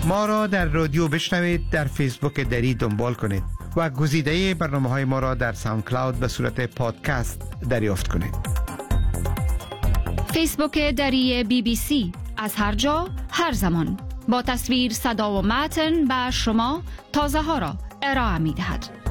ما را در رادیو بشنوید، در فیسبوک دری دنبال کنید و گزیده برنامه‌های ما را در ساوند کلاود به صورت پادکست دریافت کنید. فیسبوک دری BBC، از هر جا هر زمان با تصویر، صدا و متن به شما تازه ها را ارائه می دهد.